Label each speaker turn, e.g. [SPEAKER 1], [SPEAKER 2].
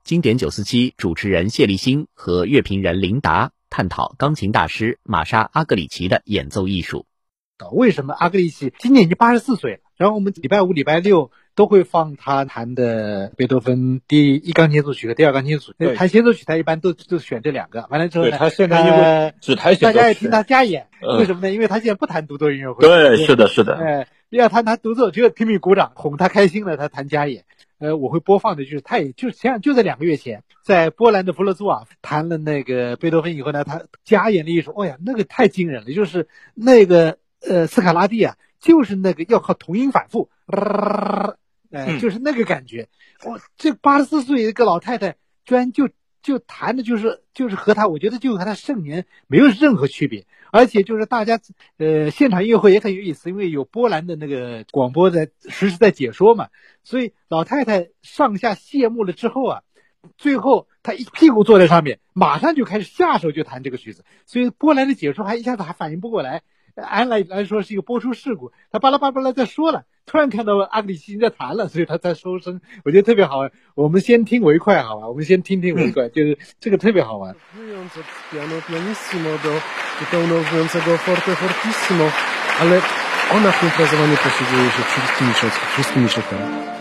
[SPEAKER 1] 经典947主持人谢立新和乐评人林达探讨钢琴大师玛莎·阿格里奇的演奏艺术。
[SPEAKER 2] 为什么阿格里奇今年已经84岁了？然后我们礼拜五、礼拜六都会放他弹的贝多芬第一钢琴组曲和第二钢琴组曲。弹协奏曲他一般都选这两个。完了之后呢，
[SPEAKER 3] 他现在因为只弹协奏曲，
[SPEAKER 2] 大家也听他加演，为什么呢？因为他现在不弹独奏音乐会。
[SPEAKER 3] 对，是的。
[SPEAKER 2] 要弹独奏就拼命鼓掌，哄他开心了，他弹加演。我会播放的就是他也就在2个月前，在波兰的弗罗兹瓦夫弹了那个贝多芬以后呢，他加演了一首，哦呀，那个太惊人了，就是那个斯卡拉蒂啊，就是那个要靠同音反复，就是那个感觉。这84岁一个老太太居然就弹的就是和他，我觉得就和他盛年没有任何区别。而且就是大家现场音乐会也很有意思，因为有波兰的那个广播实时在解说嘛，所以老太太上下谢幕了之后啊，最后她一屁股坐在上面，马上就开始下手就弹这个曲子，所以波兰的解说一下子还反应不过来，按来说是一个播出事故，他巴拉巴拉在说了，突然看到阿格里奇在弹了，所以他才收声，我觉得特别好玩。我们先听为快好吧，我们先听为快，就是这个特别好玩。
[SPEAKER 4] piano pianissimo do tono brzmiącego forte fortissimo, ale ona w imprezowanie posługuje się wszystkimi środkami.